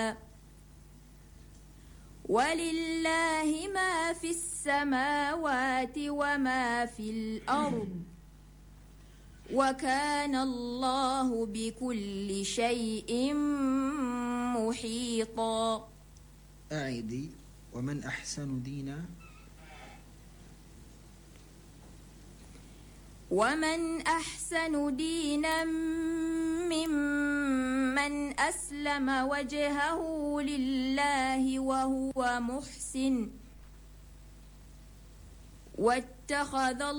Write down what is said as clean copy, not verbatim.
ولله ما في السماوات وما في الأرض وكان الله بكل شيء محيطا. أعيدي. ومن أحسن دينا ومن أحسن دينا ممن أسلم وجهه لله وهو محسن واتخذ